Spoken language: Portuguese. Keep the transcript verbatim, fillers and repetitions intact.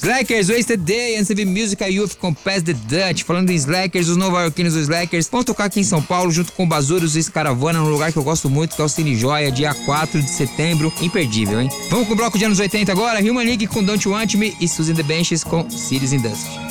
Slackers, Wasted Day, M C V Music Youth com Pass the Dutch. Falando em Slackers, os nova-iorquinos dos Slackers vão tocar aqui em São Paulo junto com Bazuros e Caravana, num lugar que eu gosto muito, que é o Cine Joia, dia quatro de setembro. Imperdível, hein? Vamos com o bloco de anos oitenta agora. Human League com Don't You Want Me e Suzy and the Benches com Cities in Dust.